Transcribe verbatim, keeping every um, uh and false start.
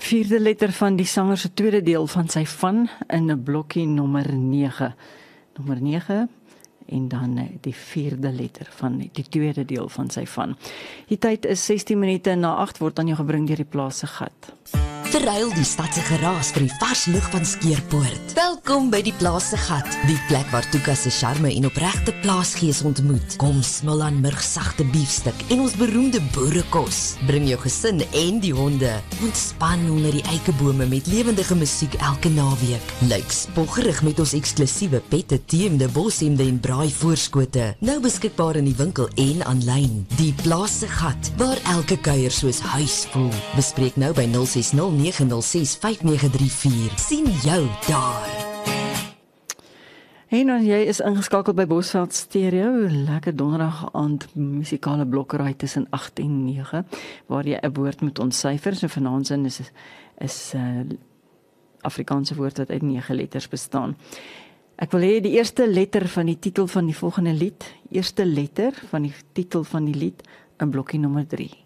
Vierde letter van die sanger se tweede deel van sy van in 'n blokkie nommer nege. Nommer nege en dan die vierde letter van die tweede deel van sy van. Die tyd is sestien minute na agt, word aan jou gebring deur die Plaas se Gat. Verruil die stad se geraas vir die vars lug van Skeerpoort. Welkom by die Plaas se Gat, die plek waar Tuka se charme en opregte plaasgees ontmoet. Kom smil aan murgsagte biefstuk en ons beroemde boerekos. Bring jou gesin en die honde. Ontspan onder die eikebome met lewendige musiek elke naweek. Lyk spoggerig met ons eksklusiewe pette, teemde, boshemde en braai voorskote. Nou beskikbaar in die winkel en aanlyn. Die Plaas se Gat, waar elke kuier soos huis voel. Bespreek nou by nul ses nul nege nul ses vyf nege drie vier. Sien jou daar. En dan jy is ingeskakeld by Bosveld Stereo, lekker donderdag aand musikale blokkerraai tussen agt en nege, waar jy 'n woord moet ontsyfer. So vanaand sin is is uh, Afrikaanse woord wat uit nege letters bestaan. Ek wil hê die eerste letter van die titel van die volgende lied, eerste letter van die titel van die lied in blokkie nommer drie.